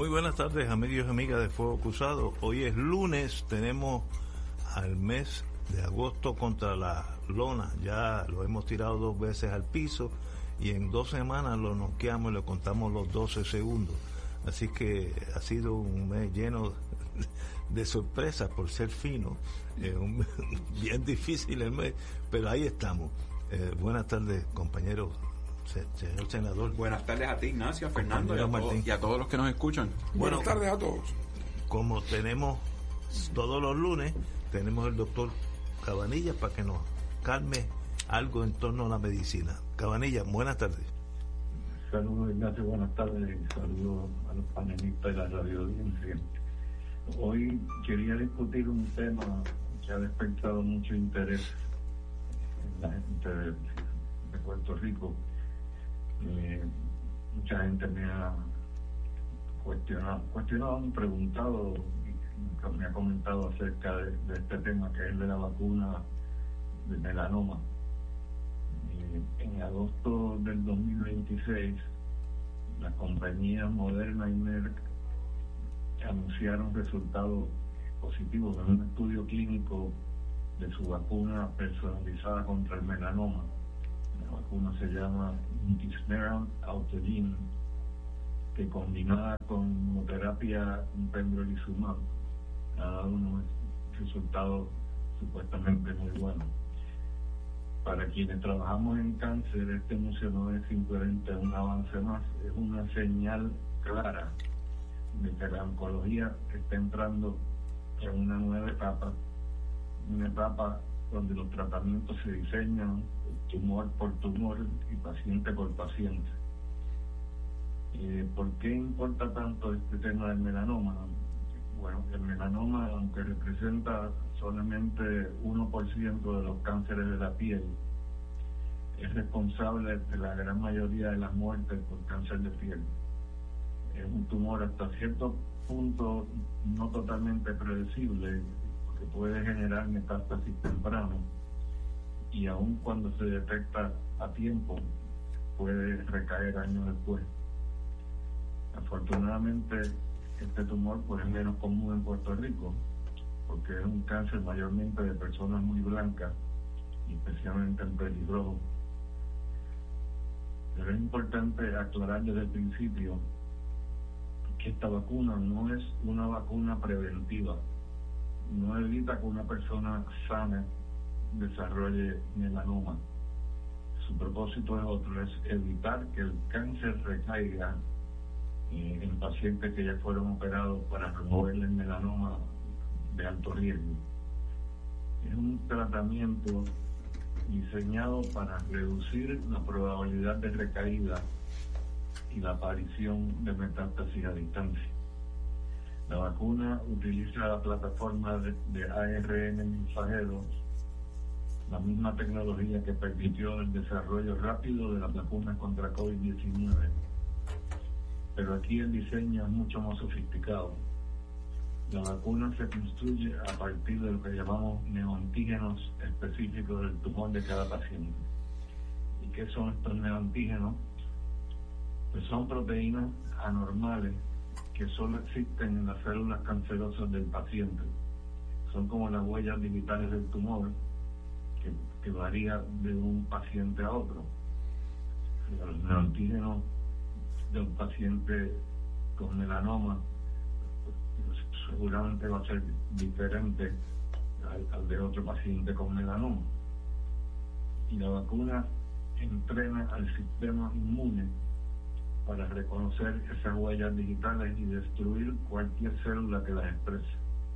Muy buenas tardes, amigos y amigas de Fuego Cruzado. Hoy es lunes, tenemos al mes de agosto contra la lona. Ya lo hemos tirado 2 veces al piso y en 2 semanas lo noqueamos y le contamos los 12 segundos. Así que ha sido un mes lleno de sorpresas por ser fino. Bien difícil el mes, pero ahí estamos. Buenas tardes, compañeros. Señor senador. Buenas tardes a ti, Ignacio, a Fernando y a todos los que nos escuchan. Buenas tardes a todos. Como tenemos todos los lunes, tenemos el doctor Cabanillas para que nos calme algo en torno a la medicina. Cabanillas, buenas tardes. Saludos, Ignacio, buenas tardes y saludos a los panelistas de la radio audiencia. Hoy quería discutir un tema que ha despertado mucho interés en la gente de Puerto Rico. Mucha gente me ha cuestionado, me ha preguntado, me ha comentado acerca de este tema, que es el de la vacuna de melanoma. En agosto del 2026, las compañías Moderna y Merck anunciaron resultados positivos en un estudio clínico de su vacuna personalizada contra el melanoma. La vacuna se llama Intismeran Autogene, que combinada con inmunoterapia con pembrolizumab ha dado unos resultados supuestamente muy buenos. Para quienes trabajamos en cáncer, este anuncio no es simplemente un avance más, es una señal clara de que la oncología está entrando en una nueva etapa, una etapa donde los tratamientos se diseñan tumor por tumor y paciente por paciente. ¿Por qué importa tanto este tema del melanoma? Bueno, el melanoma, aunque representa solamente 1% de los cánceres de la piel, es responsable de la gran mayoría de las muertes por cáncer de piel. Es un tumor hasta cierto punto no totalmente predecible, porque puede generar metástasis temprano, y aun cuando se detecta a tiempo puede recaer años después. Afortunadamente este tumor pues es menos común en Puerto Rico, porque es un cáncer mayormente de personas muy blancas y especialmente en pelirrojo. Pero es importante aclarar desde el principio que esta vacuna no es una vacuna preventiva, no evita que una persona sana desarrolle melanoma. Su propósito es otro, es evitar que el cáncer recaiga en pacientes que ya fueron operados para remover el melanoma de alto riesgo. Es un tratamiento diseñado para reducir la probabilidad de recaída y la aparición de metástasis a distancia. La vacuna utiliza la plataforma de ARN mensajero, la misma tecnología que permitió el desarrollo rápido de las vacunas contra COVID-19. Pero aquí el diseño es mucho más sofisticado. La vacuna se construye a partir de lo que llamamos neoantígenos específicos del tumor de cada paciente. ¿Y qué son estos neoantígenos? Pues son proteínas anormales que solo existen en las células cancerosas del paciente. Son como las huellas digitales del tumor, que varía de un paciente a otro. Los neoantígenos de un paciente con melanoma pues, seguramente va a ser diferente al de otro paciente con melanoma. Y la vacuna entrena al sistema inmune para reconocer esas huellas digitales y destruir cualquier célula que las exprese.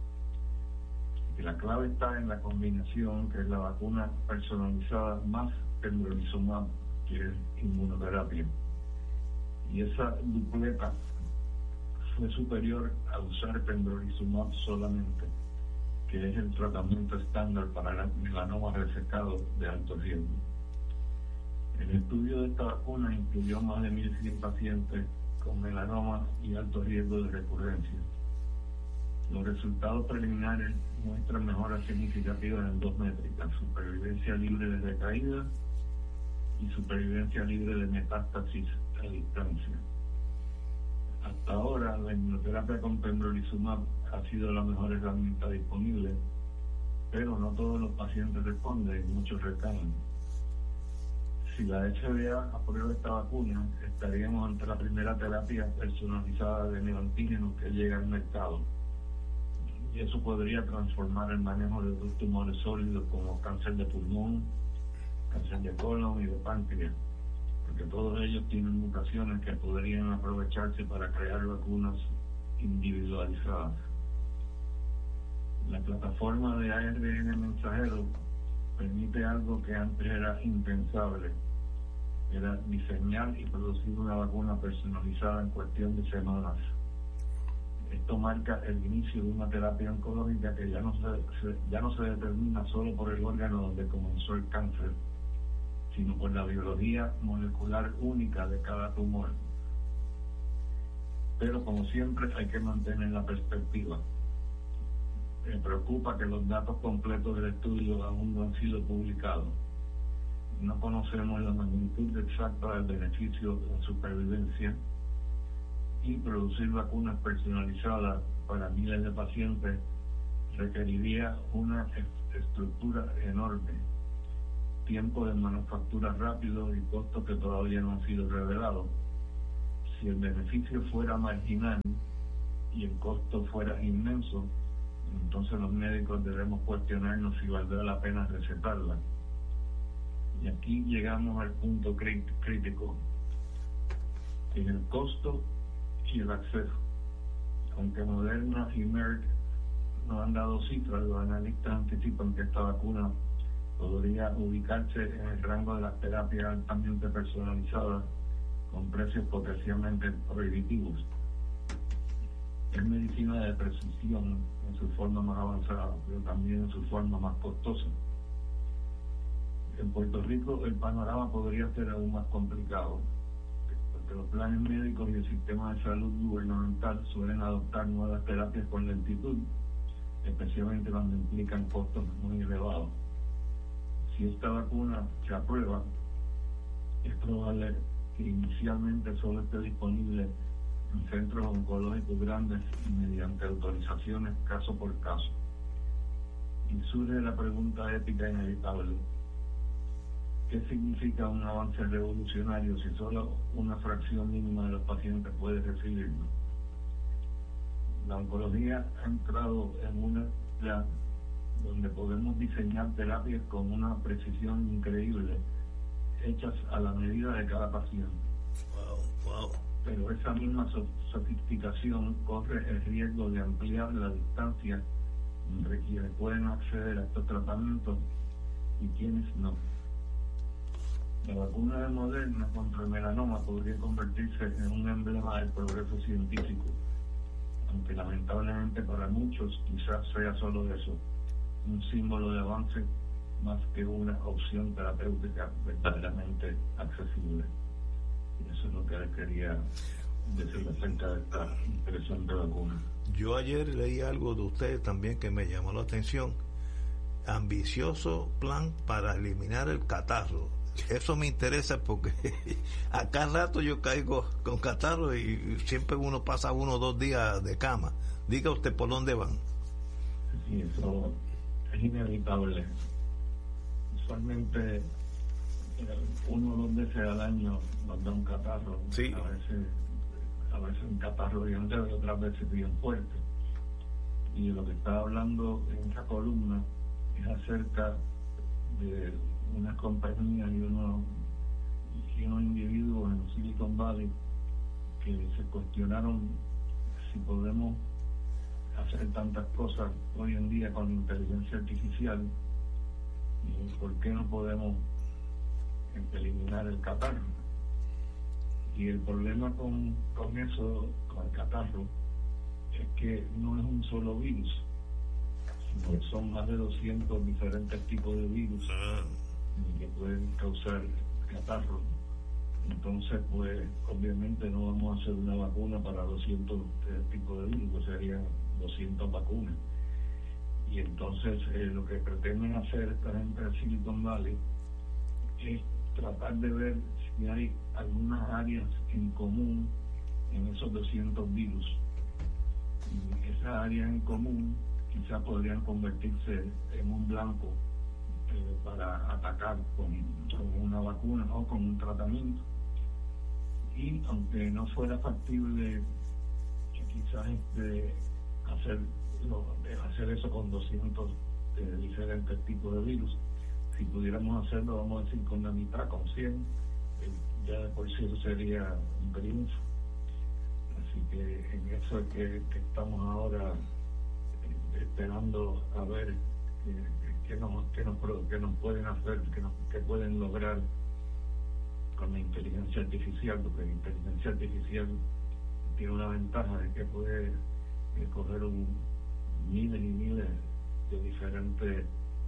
Y la clave está en la combinación, que es la vacuna personalizada más pembrolizumab, que es inmunoterapia. Y esa dupleta fue superior a usar pembrolizumab solamente, que es el tratamiento estándar para el melanoma resecado de alto riesgo. El estudio de esta vacuna incluyó más de 1.100 pacientes con melanoma y alto riesgo de recurrencia. Los resultados preliminares muestran mejoras significativas en 2 métricas: supervivencia libre de recaída y supervivencia libre de metástasis a distancia. Hasta ahora la inmunoterapia terapia con pembrolizumab ha sido la mejor herramienta disponible, pero no todos los pacientes responden y muchos recaen. Si la FDA aprueba esta vacuna, estaríamos ante la primera terapia personalizada de neoantígenos que llega al mercado. Y eso podría transformar el manejo de otros tumores sólidos como cáncer de pulmón, cáncer de colon y de páncreas, porque todos ellos tienen mutaciones que podrían aprovecharse para crear vacunas individualizadas. La plataforma de ARN mensajero permite algo que antes era impensable, era diseñar y producir una vacuna personalizada en cuestión de semanas. Esto marca el inicio de una terapia oncológica que ya no se determina solo por el órgano donde comenzó el cáncer, sino por la biología molecular única de cada tumor. Pero como siempre hay que mantener la perspectiva. Me preocupa que los datos completos del estudio aún no han sido publicados. No conocemos la magnitud exacta del beneficio en supervivencia, y producir vacunas personalizadas para miles de pacientes requeriría una estructura enorme, tiempo de manufactura rápido y costos que todavía no han sido revelados. Si el beneficio fuera marginal y el costo fuera inmenso, entonces los médicos debemos cuestionarnos si valdrá la pena recetarla. Y aquí llegamos al punto crítico, en el costo y el acceso. Aunque Moderna y Merck no han dado cifras, los analistas anticipan que esta vacuna podría ubicarse en el rango de las terapias altamente personalizadas con precios potencialmente prohibitivos. Es medicina de precisión en su forma más avanzada, pero también en su forma más costosa. En Puerto Rico el panorama podría ser aún más complicado, porque los planes médicos y el sistema de salud gubernamental suelen adoptar nuevas terapias con lentitud, especialmente cuando implican costos muy elevados. Si esta vacuna se aprueba, es probable que inicialmente solo esté disponible en centros oncológicos grandes y mediante autorizaciones caso por caso. Y surge la pregunta ética inevitable: ¿qué significa un avance revolucionario si solo una fracción mínima de los pacientes puede recibirlo? La oncología ha entrado en una era donde podemos diseñar terapias con una precisión increíble, hechas a la medida de cada paciente. Wow. Pero esa misma sofisticación corre el riesgo de ampliar la distancia entre quienes pueden acceder a estos tratamientos y quienes no. La vacuna de Moderna contra el melanoma podría convertirse en un emblema del progreso científico, aunque lamentablemente para muchos quizás sea solo eso, un símbolo de avance más que una opción terapéutica verdaderamente accesible. Y eso es lo que les quería decir acerca de esta interesante vacuna. Yo ayer leí algo de ustedes también que me llamó la atención. Ambicioso plan para eliminar el catarro. Eso me interesa porque a cada rato yo caigo con catarro y siempre uno pasa 1 o 2 días de cama. Diga usted por dónde van. Sí, eso es inevitable. Usualmente 1 o 2 veces al año nos da un catarro. Sí. A veces un catarro bien leve, otras veces bien fuerte. Y de lo que estaba hablando en esa columna es acerca de una compañía y unos individuos en Silicon Valley que se cuestionaron si podemos hacer tantas cosas hoy en día con inteligencia artificial y por qué no podemos eliminar el catarro. Y el problema con eso, con el catarro, es que no es un solo virus, sino que son más de 200 diferentes tipos de virus que pueden causar catarro. Entonces, pues, obviamente no vamos a hacer una vacuna para 200 tipos de virus, serían 200 vacunas. Y entonces, lo que pretenden hacer esta gente de Silicon Valley es tratar de ver si hay algunas áreas en común en esos 200 virus y esas áreas en común quizás podrían convertirse en un blanco para atacar con una vacuna o con un tratamiento. Y aunque no fuera factible quizás hacer eso con 200 diferentes tipos de virus, si pudiéramos hacerlo, vamos a decir, con la mitad, con 100, ya de por sí eso sería un triunfo. Así que en eso es que estamos ahora esperando a ver qué nos pueden hacer, qué pueden lograr con la inteligencia artificial, porque la inteligencia artificial tiene una ventaja de que puede coger miles y miles de diferentes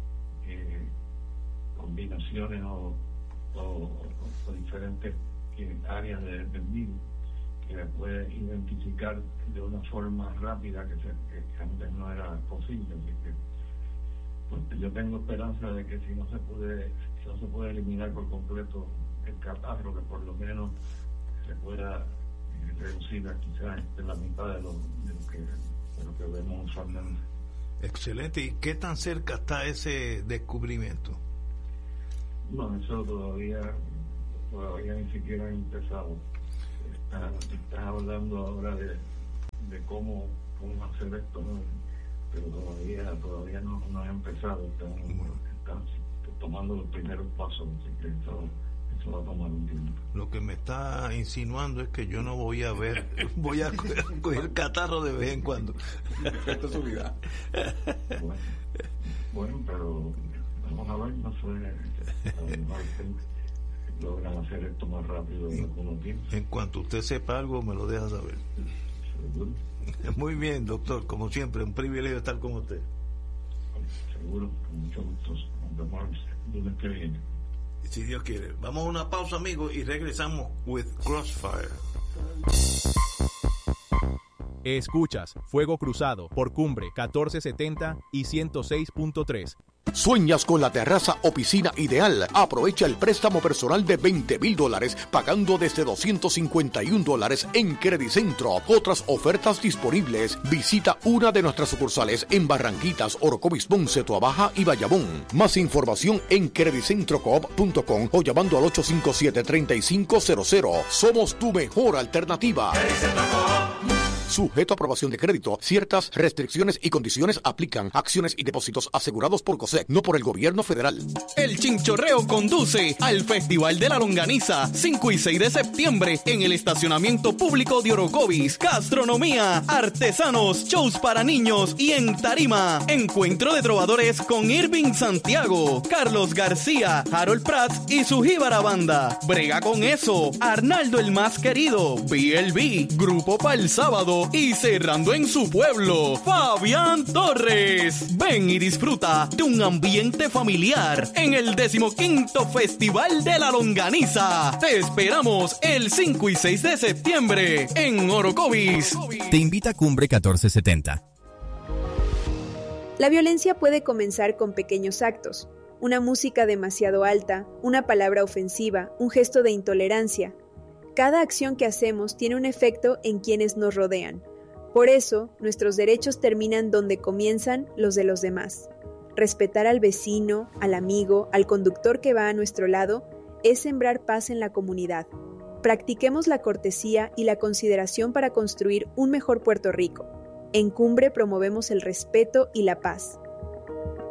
combinaciones o diferentes áreas del virus, que puede identificar de una forma rápida que antes no era posible. Así que pues, yo tengo esperanza de que si no se puede eliminar por completo el catarro, que por lo menos se pueda reducir quizás la mitad de lo que vemos usualmente. Excelente. ¿Y qué tan cerca está ese descubrimiento? Bueno, eso todavía ni siquiera ha empezado. Estás hablando ahora de cómo hacer esto, ¿no? Pero todavía no ha empezado. Están tomando los primeros pasos, así que eso va a tomar un tiempo. Lo que me está insinuando es que yo no voy a coger catarro de vez en cuando. Esto es su vida. Bueno, pero vamos a ver, no sé, logran hacer esto más rápido de lo que uno piensa. En cuanto usted sepa algo, me lo deja saber. Seguro. Muy bien, doctor, como siempre, un privilegio estar con usted. Seguro, con mucho gusto. Nos vemos el lunes que viene. Si Dios quiere. Vamos a una pausa, amigos, y regresamos with Crossfire. Escuchas Fuego Cruzado por Cumbre 1470 y 106.3. ¿Sueñas con la terraza o piscina ideal? Aprovecha el préstamo personal de $20,000 pagando desde $251 en Credicentro. Otras ofertas disponibles. Visita una de nuestras sucursales en Barranquitas, Orocovis, Ponce, Toabaja y Bayamón. Más información en credicentrocoop.com o llamando al 857-3500. Somos tu mejor alternativa. Sujeto a aprobación de crédito, ciertas restricciones y condiciones aplican. Acciones y depósitos asegurados por COSEC, no por el gobierno federal. El Chinchorreo conduce al Festival de la Longaniza, 5 y 6 de septiembre, en el estacionamiento público de Orocovis. Gastronomía, artesanos, shows para niños y en tarima, encuentro de trovadores con Irving Santiago, Carlos García, Harold Prats y su jíbara banda. Brega con eso, Arnaldo el más querido, BLB, Grupo Pa'l Sábado, y cerrando en su pueblo, Fabián Torres. Ven y disfruta de un ambiente familiar en el 15º Festival de la Longaniza. Te esperamos el 5 y 6 de septiembre en Orocovis. Te invita a Cumbre 1470. La violencia puede comenzar con pequeños actos. Una música demasiado alta, una palabra ofensiva, un gesto de intolerancia. Cada acción que hacemos tiene un efecto en quienes nos rodean. Por eso, nuestros derechos terminan donde comienzan los de los demás. Respetar al vecino, al amigo, al conductor que va a nuestro lado, es sembrar paz en la comunidad. Practiquemos la cortesía y la consideración para construir un mejor Puerto Rico. En Cumbre promovemos el respeto y la paz.